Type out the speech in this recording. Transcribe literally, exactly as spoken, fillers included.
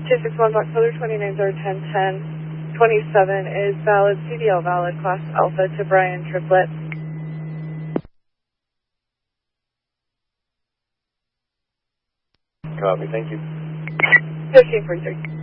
two six one Box Color twenty-nine zero ten ten twenty-seven is valid, C D L valid, Class Alpha to Brian Triplett. Copy, thank you. fifteen forty-three.